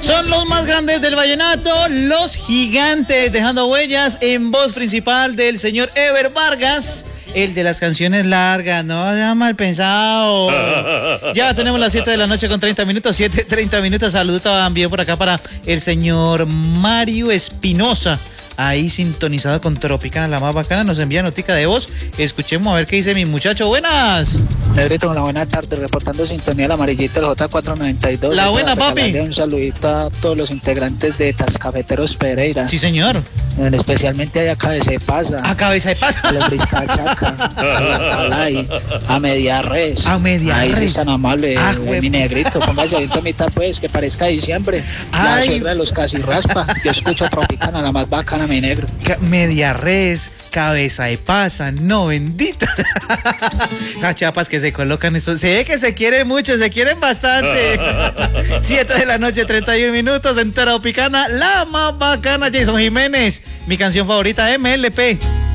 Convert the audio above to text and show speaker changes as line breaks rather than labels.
Son los más grandes del vallenato, Los Gigantes, dejando huellas en voz principal del señor Ever Vargas, el de las canciones largas, no ya mal pensado. Ya tenemos las 7 de la noche con 30 minutos, 7:30 minutos. Saludos también por acá para el señor Mario Espinosa, ahí sintonizado con Tropicana, la más bacana. Nos envía notica de voz. Escuchemos a ver qué dice mi muchacho. Buenas.
Negrito, una buena tarde, reportando sintonía del amarillito del J492.
La buena, papi.
Un saludito a todos los integrantes de Tascafeteros Pereira.
Sí, señor.
Especialmente a Cabeza de Pasa.
A Cabeza de Pasa.
A los Briscachaca. A Media Res.
A Media Res.
Ahí sí es tan amable, mi negrito. Póngase ahí mitad, pues, que parezca diciembre. La suegra de los casi raspa. Yo escucho Tropicana, la más bacana, mi negro.
Media Res, Cabeza de Pasa, no, bendita. Las chapas que se colocan, eso, se ve que se quieren mucho, se quieren bastante. 7 de la noche, 31 minutos en Tropicana, la más bacana. Jason Jiménez, mi canción favorita, MLP.